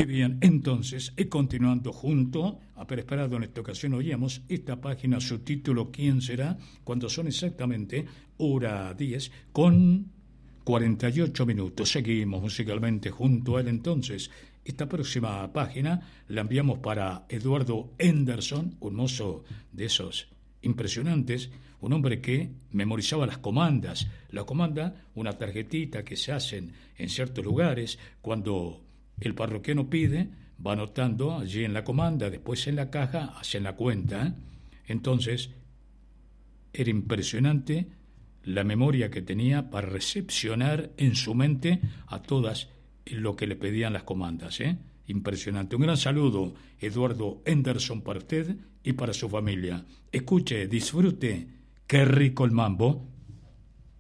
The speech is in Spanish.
Y bien, entonces, continuando junto a Pérez Prado, en esta ocasión oíamos esta página, su título ¿Quién será? Cuando son exactamente hora 10 con 48 minutos. Seguimos musicalmente junto a él. Entonces, esta próxima página la enviamos para Eduardo Henderson, un mozo de esos impresionantes, un hombre que memorizaba las comandas. La comanda, una tarjetita que se hacen en ciertos lugares cuando el parroquiano pide, va anotando allí en la comanda, después en la caja, hacen la cuenta. Entonces, era impresionante la memoria que tenía para recepcionar en su mente a todas lo que le pedían las comandas. Impresionante. Un gran saludo, Eduardo Henderson, para usted y para su familia. Escuche, disfrute, qué rico el mambo.